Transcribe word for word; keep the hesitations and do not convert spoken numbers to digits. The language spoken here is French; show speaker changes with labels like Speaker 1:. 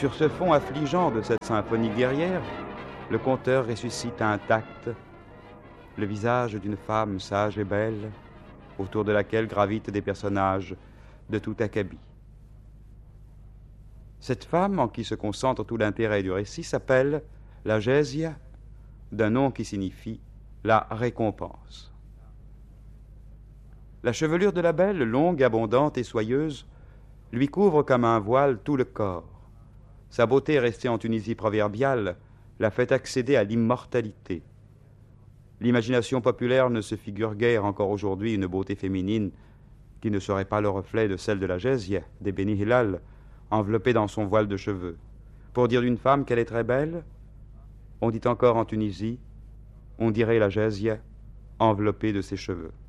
Speaker 1: Sur ce fond affligeant de cette symphonie guerrière, le conteur ressuscite intact le visage d'une femme sage et belle, autour de laquelle gravitent des personnages de tout acabit. Cette femme, en qui se concentre tout l'intérêt du récit, s'appelle la Gésia, d'un nom qui signifie la récompense. La chevelure de la belle, longue, abondante et soyeuse, lui couvre comme un voile tout le corps. Sa beauté restée en Tunisie proverbiale la fait accéder à l'immortalité. L'imagination populaire ne se figure guère encore aujourd'hui une beauté féminine qui ne serait pas le reflet de celle de la Gésia, des Beni Hilal, enveloppée dans son voile de cheveux. Pour dire d'une femme qu'elle est très belle, on dit encore en Tunisie, on dirait la Gésia enveloppée de ses cheveux.